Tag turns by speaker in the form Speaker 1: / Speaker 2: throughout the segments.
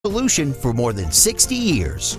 Speaker 1: Solution for more than 60 years.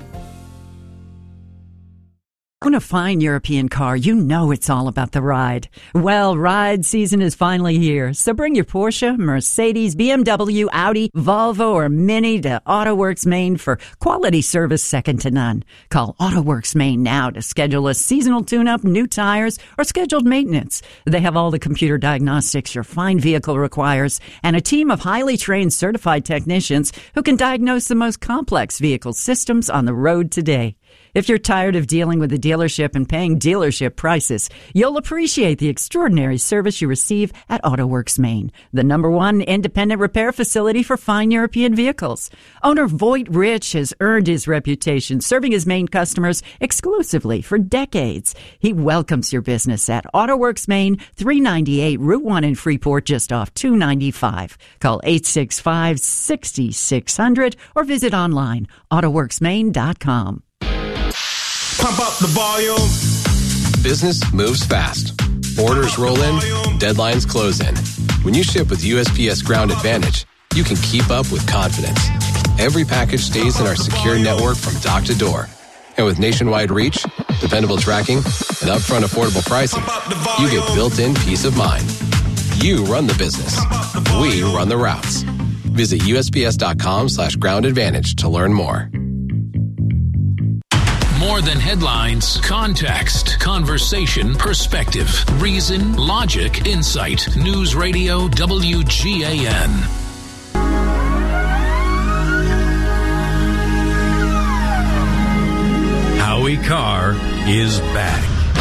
Speaker 2: Own a fine European car, you know it's all about the ride. Well, ride season is finally here, so bring your Porsche, Mercedes, BMW, Audi, Volvo, or Mini to AutoWorks Maine for quality service second to none. Call AutoWorks Maine now to schedule a seasonal tune-up, new tires, or scheduled maintenance. They have all the computer diagnostics your fine vehicle requires and a team of highly trained certified technicians who can diagnose the most complex vehicle systems on the road today. If you're tired of dealing with the dealership and paying dealership prices, you'll appreciate the extraordinary service you receive at AutoWorks Maine, the #1 independent repair facility for fine European vehicles. Owner Voight Rich has earned his reputation serving his Maine customers exclusively for decades. He welcomes your business at AutoWorks Maine, 398 Route 1 in Freeport, just off 295. Call 865-6600 or visit online, autoworksmaine.com.
Speaker 3: Pump up the volume.
Speaker 4: Business moves fast. Orders roll in, deadlines close in. When you ship with USPS Ground Advantage, you can keep up with confidence. Every package stays in our secure network from dock to door. And with nationwide reach, dependable tracking, and upfront affordable pricing, you get built-in peace of mind. You run the business. We run the routes. Visit USPS.com/Ground Advantage to learn more.
Speaker 5: More than headlines, context, conversation, perspective, reason, logic, insight. News Radio WGAN. Howie Carr is back.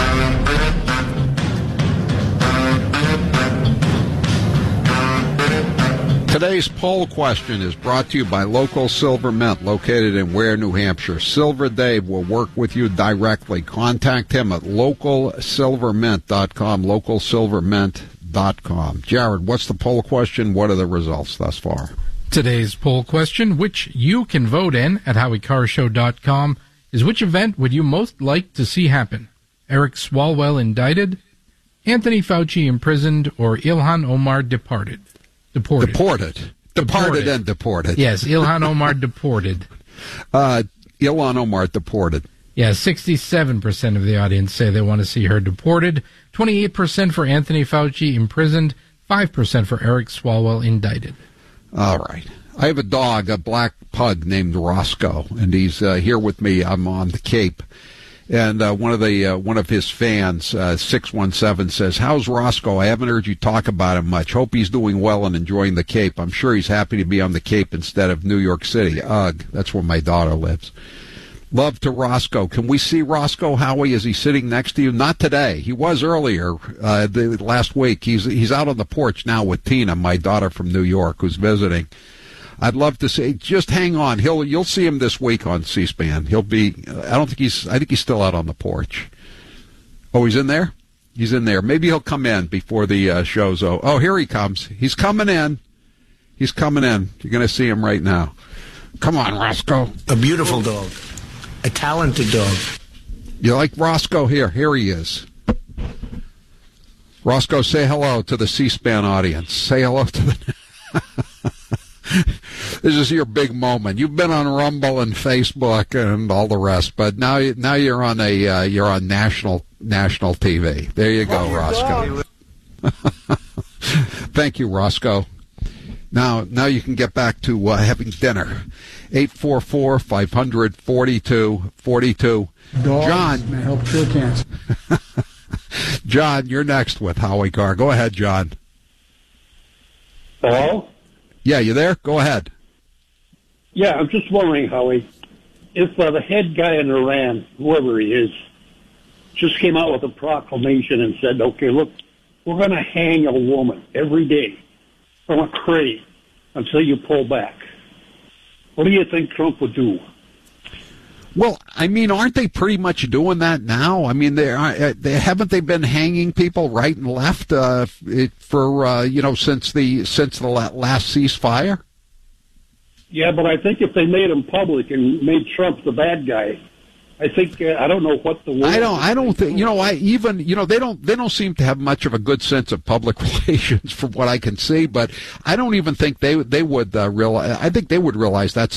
Speaker 6: Today's poll question is brought to you by Local Silver Mint, located in Ware, New Hampshire. Silver Dave will work with you directly. Contact him at localsilvermint.com, localsilvermint.com. Jared, what's the poll question? What are the results thus far?
Speaker 7: Today's poll question, which you can vote in at howiecarrshow.com, is which event would you most like to see happen? Eric Swalwell indicted, Anthony Fauci imprisoned, or Ilhan Omar deported? Deported and deported. Yes, Ilhan Omar deported.
Speaker 6: Ilhan Omar deported.
Speaker 7: Yeah, 67% of the audience say they want to see her deported, 28% for Anthony Fauci imprisoned, 5% for Eric Swalwell indicted.
Speaker 6: All right. I have a dog, a black pug named Roscoe, and he's here with me. I'm on the Cape. And one of his fans, 617, says, "How's Roscoe? I haven't heard you talk about him much. Hope he's doing well and enjoying the Cape. I'm sure he's happy to be on the Cape instead of New York City. Ugh, that's where my daughter lives." Love to Roscoe. Can we see Roscoe, Howie? Is he sitting next to you? Not today. He was earlier, the last week. He's out on the porch now with Tina, my daughter from New York, who's visiting. I'd love to see. Just hang on. You'll see him this week on C-SPAN. He'll be. I think he's still out on the porch. Oh, he's in there. He's in there. Maybe he'll come in before the show's over. Oh, here he comes. He's coming in. He's coming in. You're going to see him right now. Come on, Roscoe.
Speaker 3: A beautiful dog. A talented dog.
Speaker 6: You like Roscoe? Here he is. Roscoe, say hello to the C-SPAN audience. Say hello to the. This is your big moment. You've been on Rumble and Facebook and all the rest, but now you're on national TV. There you go, Roscoe. Thank you, Roscoe. Now you can get back to having dinner. 844-500-4242. John,
Speaker 8: may help cure cancer.
Speaker 6: John, you're next with Howie Carr. Go ahead, John.
Speaker 9: Hello?
Speaker 6: Yeah, you there? Go ahead.
Speaker 9: Yeah, I'm just wondering, Howie, if the head guy in Iran, whoever he is, just came out with a proclamation and said, okay, look, we're going to hang a woman every day from a crane until you pull back. What do you think Trump would do?
Speaker 6: Well, I mean, aren't they pretty much doing that now? I mean, haven't they been hanging people right and left for since the last ceasefire?
Speaker 9: Yeah, but I think if they made him public and made Trump the bad guy, I think I don't know what the word.
Speaker 6: I don't think they don't seem to have much of a good sense of public relations from what I can see. But I don't even think they would realize. I think they would realize that's